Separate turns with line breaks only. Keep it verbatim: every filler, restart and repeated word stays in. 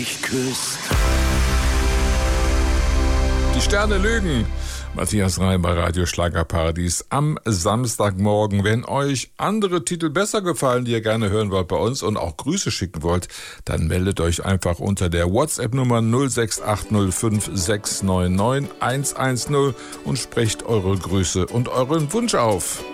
mich küsst.
Die Sterne lügen. Matthias Reim bei Radio Schlagerparadies am Samstagmorgen. Wenn euch andere Titel besser gefallen, die ihr gerne hören wollt bei uns und auch Grüße schicken wollt, dann meldet euch einfach unter der WhatsApp-Nummer null sechs acht null fünf sechs neun neun eins eins null und sprecht eure Grüße und euren Wunsch auf.